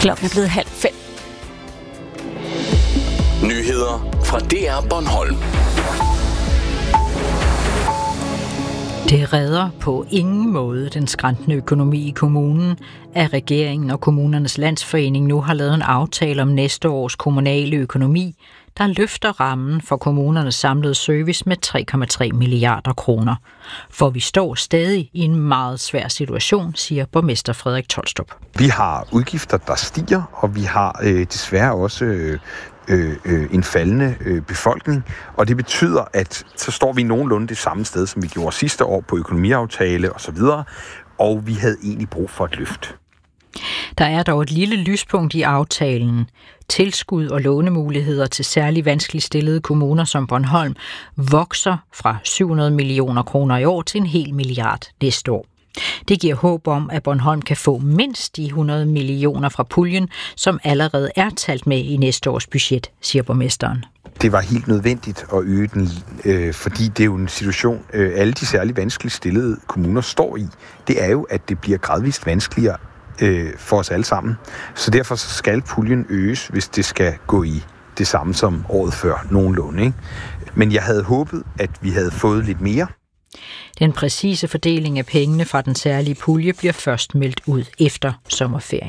Klokken er blevet 4:30. Nyheder fra DR Bornholm. Det redder på ingen måde den skrantende økonomi i kommunen, at regeringen og Kommunernes Landsforening nu har lavet en aftale om næste års kommunale økonomi, der løfter rammen for kommunernes samlede service med 3,3 milliarder kroner. For vi står stadig i en meget svær situation, siger borgmester Frederik Tolstrup. Vi har udgifter, der stiger, og vi har desværre også en faldende befolkning, og det betyder, at så står vi nogenlunde det samme sted, som vi gjorde sidste år på økonomiaftale osv., og vi havde egentlig brug for et løft. Der er dog et lille lyspunkt i aftalen. Tilskud og lånemuligheder til særligt vanskeligt stillede kommuner som Bornholm vokser fra 700 millioner kroner i år til 1 milliard næste år. Det giver håb om, at Bornholm kan få mindst de 100 millioner fra puljen, som allerede er talt med i næste års budget, siger borgmesteren. Det var helt nødvendigt at øge den, fordi det er jo en situation, alle de særligt vanskeligt stillede kommuner står i. Det er jo, at det bliver gradvist vanskeligere for os alle sammen. Så derfor skal puljen øges, hvis det skal gå i det samme som året før nogenlunde, ikke? Men jeg havde håbet, at vi havde fået lidt mere. Den præcise fordeling af pengene fra den særlige pulje bliver først meldt ud efter sommerferien.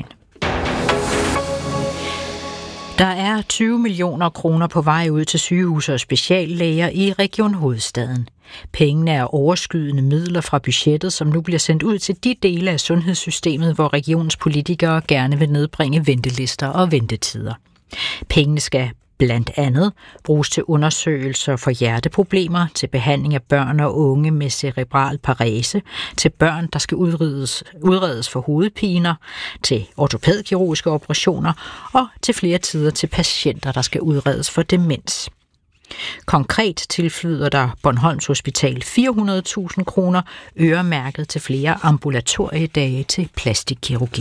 Der er 20 millioner kroner på vej ud til sygehuse og speciallæger i Region Hovedstaden. Pengene er overskydende midler fra budgettet, som nu bliver sendt ud til de dele af sundhedssystemet, hvor regionens politikere gerne vil nedbringe ventelister og ventetider. Pengene skal blandt andet bruges til undersøgelser for hjerteproblemer, til behandling af børn og unge med cerebral parese, til børn, der skal udredes for hovedpiner, til ortopædkirurgiske operationer og til flere tider til patienter, der skal udredes for demens. Konkret tilflyder der Bornholms Hospital 400.000 kroner øremærket til flere ambulatoriedage til plastikkirurgi.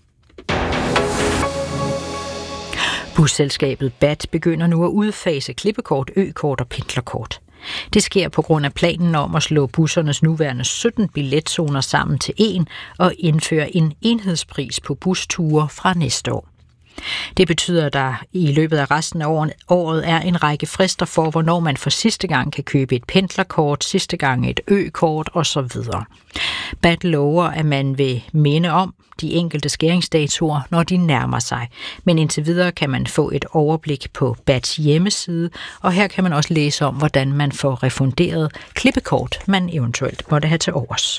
Busselskabet BAT begynder nu at udfase klippekort, økort og pendlerkort. Det sker på grund af planen om at slå bussernes nuværende 17 billetzoner sammen til en og indføre en enhedspris på busture fra næste år. Det betyder, at der i løbet af resten af året er en række frister for, hvornår man for sidste gang kan købe et pendlerkort, sidste gang et økort osv. BAT lover, at man vil minde om de enkelte skæringsdatoer, når de nærmer sig. Men indtil videre kan man få et overblik på BATs hjemmeside, og her kan man også læse om, hvordan man får refunderet klippekort, man eventuelt måtte have til overs.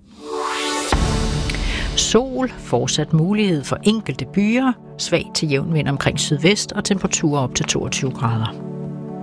Sol, fortsat mulighed for enkelte byer, svag til jævn vind omkring sydvest og temperaturer op til 22 grader.